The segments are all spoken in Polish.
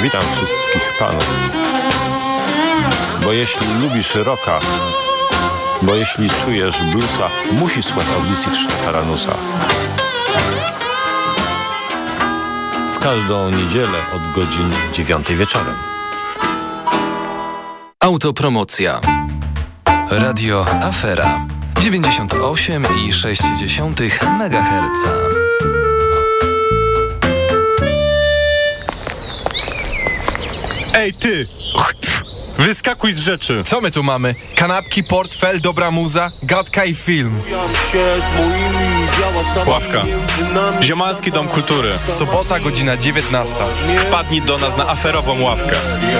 Witam wszystkich panów. Bo jeśli lubisz rocka, bo jeśli czujesz bluesa, musisz słuchać audycji Krzysztofa Ranusa. W każdą niedzielę od godzin 9 wieczorem. Autopromocja. Radio Afera 98,6 MHz. Ej ty! Wyskakuj z rzeczy! Co my tu mamy? Kanapki, portfel, dobra muza, gadka i film. Ławka. Ziomalski Dom Kultury. Sobota, godzina 19. Wpadnij do nas na aferową ławkę.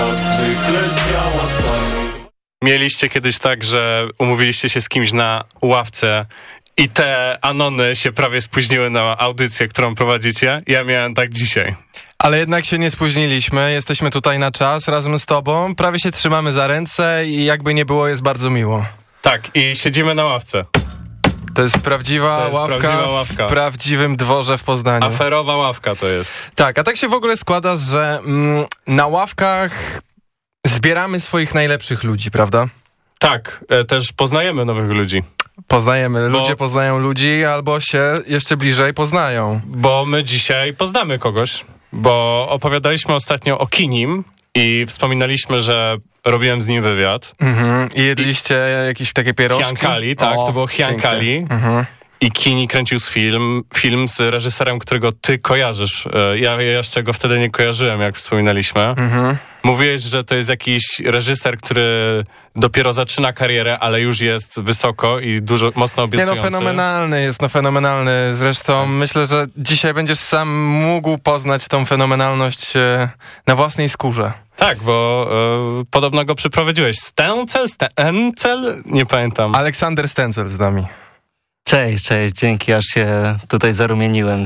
Mieliście kiedyś tak, że umówiliście się z kimś na ławce i te anony się prawie spóźniły na audycję, którą prowadzicie? Ja miałem tak dzisiaj. Ale jednak się nie spóźniliśmy, jesteśmy tutaj na czas razem z tobą, prawie się trzymamy za ręce i jakby nie było, jest bardzo miło. Tak, i siedzimy na ławce. To jest prawdziwa ławka w prawdziwym dworze w Poznaniu. Aferowa ławka to jest. Tak, a tak się w ogóle składa, że na ławkach zbieramy swoich najlepszych ludzi, prawda? Tak, też poznajemy nowych ludzi. Poznajemy, ludzie poznają ludzi albo się jeszcze bliżej poznają. Bo my dzisiaj poznamy kogoś, bo opowiadaliśmy ostatnio o Kinim i wspominaliśmy, że robiłem z nim wywiad. I jedliście jakieś takie pierożki? Hiankali, tak, to było Hiankali. I Kini kręcił film z reżyserem, którego ty kojarzysz. Ja jeszcze go wtedy nie kojarzyłem, jak wspominaliśmy. Mówiłeś, że to jest jakiś reżyser, który dopiero zaczyna karierę, ale już jest wysoko i dużo, mocno obiecujący. Fenomenalny. Zresztą myślę, że dzisiaj będziesz sam mógł poznać tą fenomenalność na własnej skórze. Tak, bo podobno go przyprowadziłeś. Stencel? Nie pamiętam. Aleksander Stencel z nami. Cześć, dzięki, aż się tutaj zarumieniłem.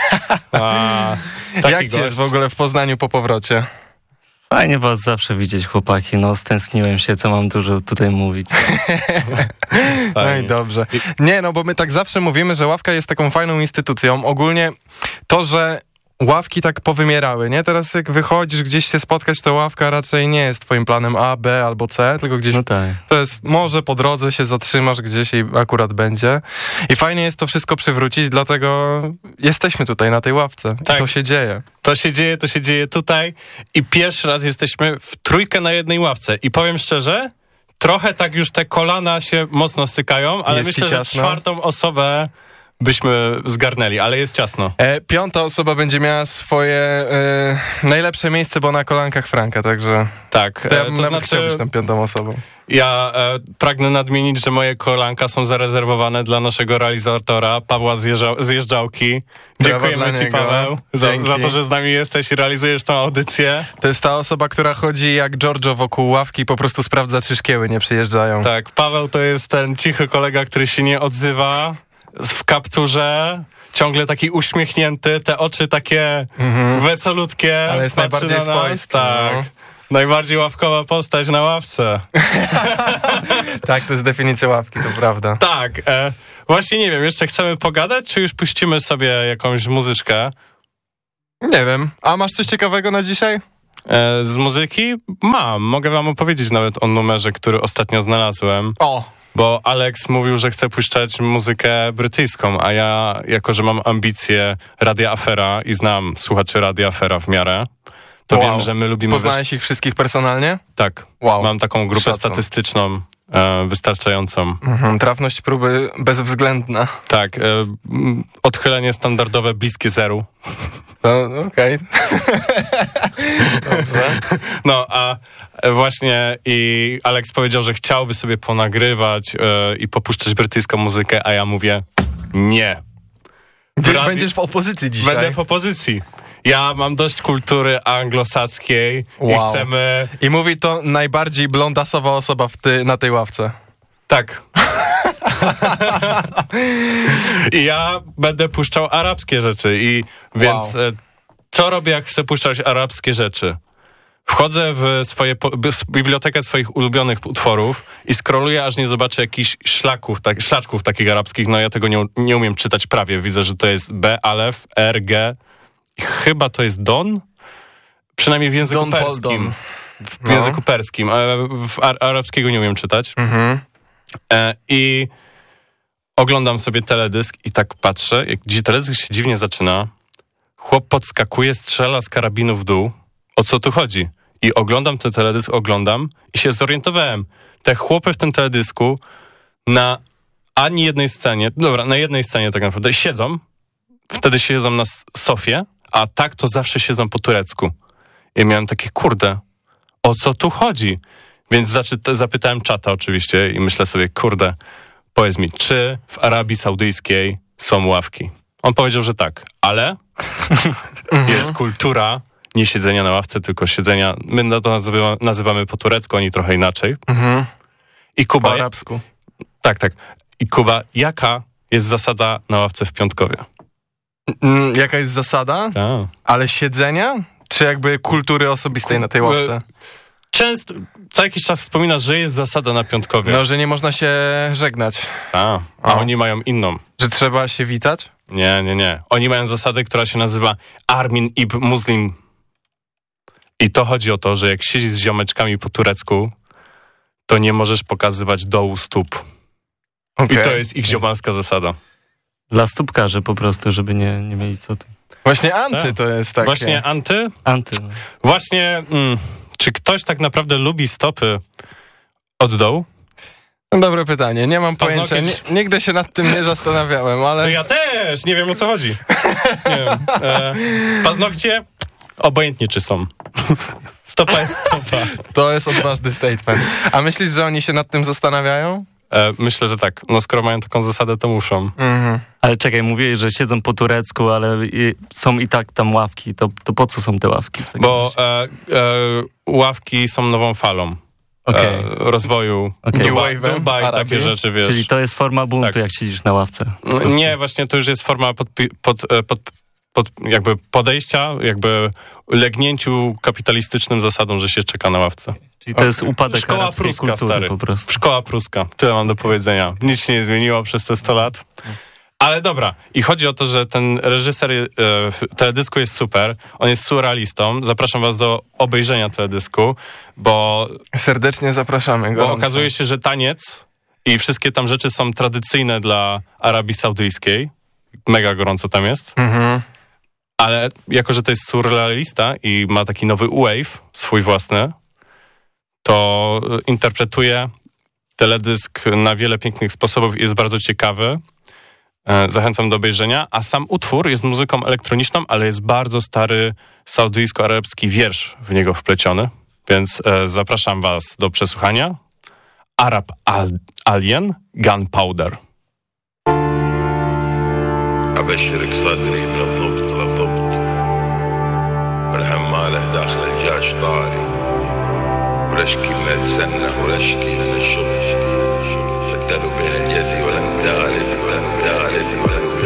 Jak ci jest w ogóle w Poznaniu po powrocie? Fajnie was zawsze widzieć, chłopaki, stęskniłem się, co mam dużo tutaj mówić. No i dobrze. Nie, bo my tak zawsze mówimy, że ławka jest taką fajną instytucją. Ogólnie to, że ławki tak powymierały, nie? Teraz jak wychodzisz gdzieś się spotkać, to ławka raczej nie jest twoim planem A, B albo C, tylko gdzieś to jest może po drodze się zatrzymasz gdzieś i akurat będzie. I fajnie jest to wszystko przywrócić, dlatego jesteśmy tutaj na tej ławce. Tak. I to się dzieje. To się dzieje tutaj i pierwszy raz jesteśmy w trójkę na jednej ławce. I powiem szczerze, trochę tak już te kolana się mocno stykają, ale myślę, że czwartą osobę byśmy zgarnęli, ale jest ciasno. Piąta osoba będzie miała swoje najlepsze miejsce, bo na kolankach Franka, także tak. To ja bym nawet chciał być tą piątą osobą. Ja pragnę nadmienić, że moje kolanka są zarezerwowane dla naszego realizatora Pawła Zjeżdżałki. Dziękujemy ci, Paweł, za to, że z nami jesteś i realizujesz tą audycję. To jest ta osoba, która chodzi jak Giorgio wokół ławki i po prostu sprawdza, czy szkieły nie przyjeżdżają. Tak, Paweł to jest ten cichy kolega, który się nie odzywa, w kapturze, ciągle taki uśmiechnięty, te oczy takie wesolutkie. Ale jest najbardziej swojski. Tak. Najbardziej ławkowa postać na ławce. Tak, to jest definicja ławki, to prawda. Tak. Właśnie nie wiem, jeszcze chcemy pogadać, czy już puścimy sobie jakąś muzyczkę? Nie wiem. A masz coś ciekawego na dzisiaj? Z muzyki? Mam. Mogę wam opowiedzieć nawet o numerze, który ostatnio znalazłem. Bo Alex mówił, że chce puszczać muzykę brytyjską, a ja, jako że mam ambicje Radia Afera i znam słuchaczy Radia Afera w miarę, to wiem, że my lubimy... Poznałeś ich wszystkich personalnie? Tak. Mam taką grupę statystyczną wystarczającą. Trafność próby bezwzględna. Tak. Odchylenie standardowe bliskie zeru. Okej. Dobrze. A właśnie i Alex powiedział, że chciałby sobie ponagrywać i popuszczać brytyjską muzykę, a ja mówię nie. Będziesz w opozycji dzisiaj. Będę w opozycji. Ja mam dość kultury anglosackiej i chcemy... I mówi to najbardziej blondasowa osoba na tej ławce. Tak. I ja będę puszczał arabskie rzeczy więc co robię, jak chcę puszczać arabskie rzeczy? Wchodzę w bibliotekę swoich ulubionych utworów i scrolluję, aż nie zobaczę jakichś szlaczków takich arabskich. Ja tego nie umiem czytać prawie. Widzę, że to jest B, Alef, R, G. Chyba to jest Don. Przynajmniej w języku Don perskim. Paul W języku perskim, ale arabskiego nie umiem czytać. I oglądam sobie teledysk i tak patrzę, gdzie teledysk się dziwnie zaczyna. Chłop podskakuje, strzela z karabinu w dół. O co tu chodzi? I oglądam ten teledysk, i się zorientowałem. Te chłopy w tym teledysku na ani jednej scenie, na jednej scenie tak naprawdę siedzą. Wtedy siedzą na sofie, a tak to zawsze siedzą po turecku. I miałem takie, kurde, o co tu chodzi? Więc zapytałem czata oczywiście i myślę sobie, kurde, powiedz mi, czy w Arabii Saudyjskiej są ławki? On powiedział, że tak, ale jest kultura nie siedzenia na ławce, tylko siedzenia, my to nazywamy po turecku, oni trochę inaczej. I Kuba... Po arabsku. Tak. I Kuba, jaka jest zasada na ławce w Piątkowie? Jaka jest zasada? Tak. Ale siedzenia? Czy jakby kultury osobistej na tej ławce? Często, co jakiś czas wspominasz, że jest zasada na Piątkowie. No, że nie można się żegnać. A oni mają inną. Że trzeba się witać? Nie. Oni mają zasadę, która się nazywa Armin ibn Muslim. I to chodzi o to, że jak siedzisz z ziomeczkami po turecku, to nie możesz pokazywać dołu stóp. I to jest ich ziomalska zasada. Dla stópkarzy po prostu, żeby nie mieli co tym. Właśnie anty to jest takie. Właśnie anty? Anty. No. Właśnie, czy ktoś tak naprawdę lubi stopy od dołu? No, dobre pytanie, nie mam pojęcia. Nigdy się nad tym nie zastanawiałem, ale... No ja też, nie wiem o co chodzi. Nie wiem. Paznokcie? Obojętnie czy są. Stopa jest stopa. To jest odważny statement. A myślisz, że oni się nad tym zastanawiają? Myślę, że tak. No skoro mają taką zasadę, to muszą. Ale czekaj, mówiłeś, że siedzą po turecku, ale są i tak tam ławki. To po co są te ławki? Bo ławki są nową falą rozwoju. Dubaj, takie rzeczy, wiesz. Czyli to jest forma buntu, jak siedzisz na ławce. Nie, właśnie to już jest forma jakby podejścia, jakby legnięciu kapitalistycznym zasadą, że się czeka na ławce. Czyli to jest upadek Szkoła arabskiej pruska, kultury stary. po prostu. Szkoła pruska. Tyle mam do powiedzenia. Nic się nie zmieniło przez te 100 lat. Ale dobra. I chodzi o to, że ten reżyser teledysku jest super. On jest surrealistą. Zapraszam was do obejrzenia teledysku, bo... Serdecznie zapraszamy go. Bo okazuje się, że taniec i wszystkie tam rzeczy są tradycyjne dla Arabii Saudyjskiej. Mega gorąco tam jest. Ale jako, że to jest surrealista i ma taki nowy wave, swój własny, to interpretuje teledysk na wiele pięknych sposobów i jest bardzo ciekawy. Zachęcam do obejrzenia. A sam utwór jest muzyką elektroniczną, ale jest bardzo stary saudyjsko-arabski wiersz w niego wpleciony. Więc zapraszam was do przesłuchania. Arab Alien Gunpowder. أبشرك صدري من الضبط لضبط والحمالة داخل الجاش طاري ورشكي من الجنة ورشكي من الشبش بدلوا بين اليد والأندال